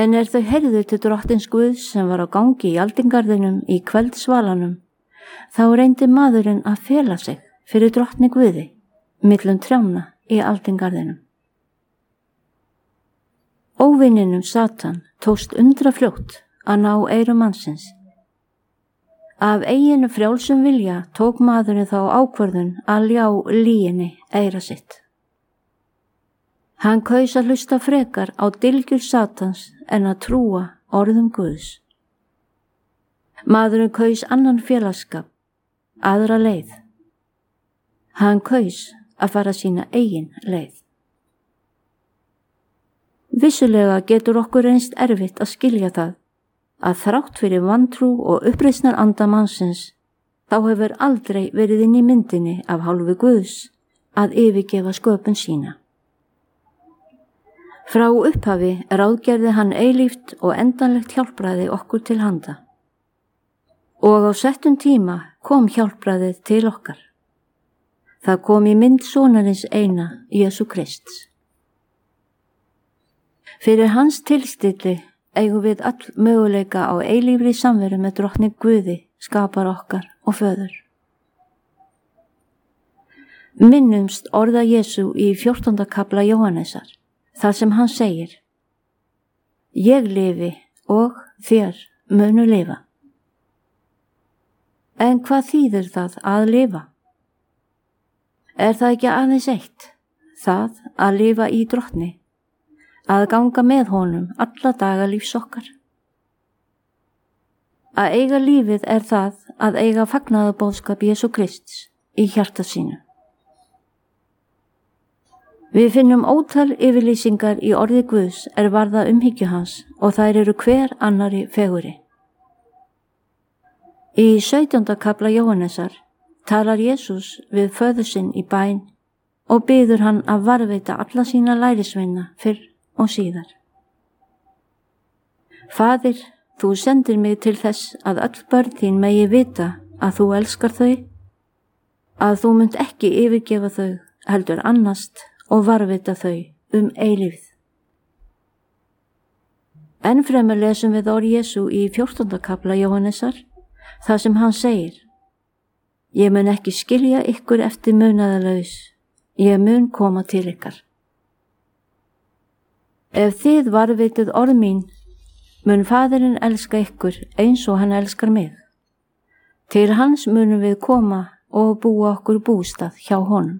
En þau heyrðu til drottins Guðs sem var á gangi í aldingarðinum í kvöldsvalanum, þá reyndi maðurinn að fela sig fyrir drottni Guði, millum trjána í aldingarðinum. Óvininum Satan tókst undrafljótt að ná eyrum mannsins. Af eiginu frjálsum vilja tók maðurinn þá ákvörðun að ljá lyginni eyra sitt. Hann kaus að hlusta frekar á dylgjur Satans en að trúa orðum Guðs. Maðurinn kaus annan félagsskap, aðra leið. Hann kaus að fara sína eigin leið. Vissulega getur okkur reynst erfitt að skilja það að þrátt fyrir vantrú og uppreisnar anda mannsins, þá hefur aldrei verið inn í myndinni af hálfu Guðs að yfirgefa sköpun sína. Frá upphafi ráðgerði hann eilíft og endanlegt hjálpræði okkur til handa. Og á settum tíma kom hjálpræðið til okkar. Það kom í mynd sonarins eina, Jesú Krists. Fyrir hans tilstilli eigum við all möguleika á eilífri samveru með drottni Guði, skapar okkar og föður. Minnumst orða Jesú í 14. kafla Jóhannesar, þar sem hann segir: Ég lifi og þér munu lifa. En hvað þýðir það að lifa? Er það ekki aðeins eitt, það að lifa í drottni, að ganga með honum alla daga lífs okkar? Að eiga lífið er það að eiga fagnaðarboðskap Jesú Krists í hjarta sínu. Við finnum ótal yfirlýsingar í orði Guðs varða umhyggju hans og þær eru hver annari fegurri. Í 17. kafla Jóhannesar talar Jesús við föður sinn í bæn og biður hann að varðveita alla sína lærisveina fyrr og síðar. Faðir, þú sendir mig til þess að öll börn þín megi vita að þú elskar þau, að þú munt ekki yfirgefa þau, heldur annast og varðveita þau eilífð. Enn fremur lesum við orð Jesú í 14. kafla Jóhannesar, þar sem hann segir: Ég mun ekki skilja ykkur eftir munaðarlaus, ég mun koma til ykkar. Ef þið varðveitið orð mín, mun Faðirinn elska ykkur eins og hann elskar mig. Til hans munum við koma og búa okkur bústað hjá honum.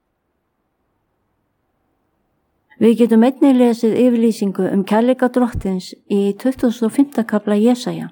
Við getum einnig lesið yfirlýsingu kærleika drottins í 25. kafla Jesaja.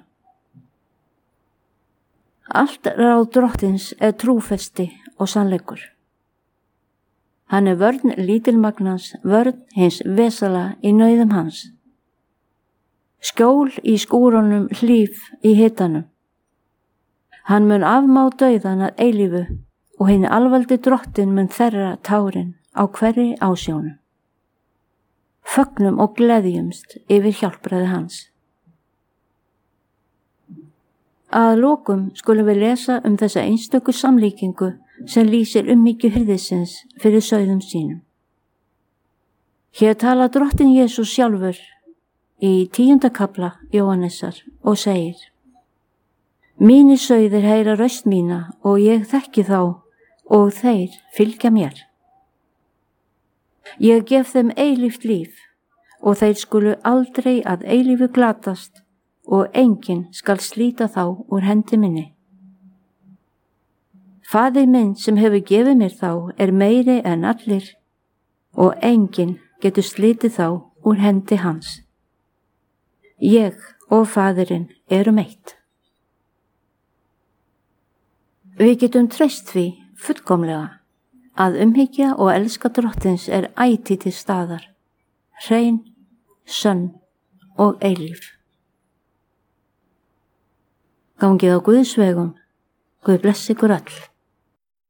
Allt ráð drottins trúfesti og sannleikur. Hann vörn lítilmagnans, vörn hins vesala í nauðum hans. Skjól í skúrunum, hlíf í hitanum. Hann mun afmá dauðan að eilífu og hinn alvaldi drottin mun þerra tárin á hverri ásjónu. Fögnum og gleðjumst yfir hjálpræði hans. Að lokum skulum við lesa þessa einstöku samlíkingu sem lýsir umhyggju hirðisins fyrir sauðum sínum. Hér tala drottin Jesús sjálfur í 10. kafla Jóhannesar og segir: Mínir sauðir heyra röst mína og ég þekki þá og þeir fylgja mér. Ég gef þeim eilíft líf og þeir skulu aldrei að eilífu glatast og enginn skal slíta þá úr hendi minni. Faðir minn sem hefur gefið mér þá meiri en allir og enginn getur slítið þá úr hendi hans. Ég og Faðirinn erum eitt. Við getum treyst því fullkomlega að umhyggja og elska drottins ætíð til staðar, hrein, sönn og eilíf. Gangið á Guðs vegum, Guð blessi ykkur öll.